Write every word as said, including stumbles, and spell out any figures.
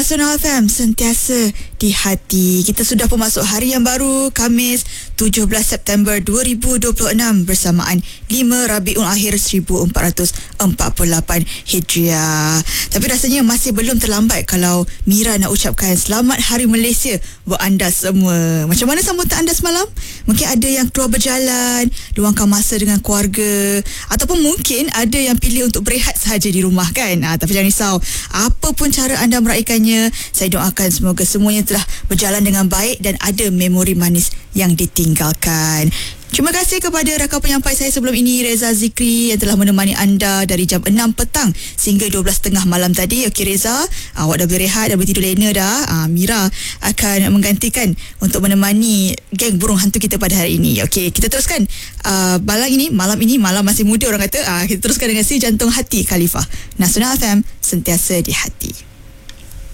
Nasional F M sentiasa di hati. Kita sudah pun masuk hari yang baru, Khamis tujuh belas September dua ribu dua puluh enam bersamaan lima Rabiul Akhir seribu empat ratus empat puluh lapan Hijriah. Tapi rasanya masih belum terlambat kalau Mira nak ucapkan selamat Hari Malaysia buat anda semua. Macam mana sambutan anda semalam? Mungkin ada yang keluar berjalan, luangkan masa dengan keluarga, ataupun mungkin ada yang pilih untuk berehat sahaja di rumah kan. Ha, tapi jangan risau, apa pun cara anda meraihkannya, saya doakan semoga semuanya telah berjalan dengan baik dan ada memori manis yang ditinggalkan. Terima kasih kepada rakan penyampai saya sebelum ini, Reza Zikri, yang telah menemani anda dari jam enam petang sehingga dua belas tiga puluh malam tadi. Okey Reza, awak dah berehat, dah bertidur lena dah. Ah, Mira akan menggantikan untuk menemani geng burung hantu kita pada hari ini. Okey, kita teruskan uh, malam ini, malam ini, malam masih muda orang kata. Ah, kita teruskan dengan Si Jantung Hati Khalifah. Nasional F M, sentiasa di hati.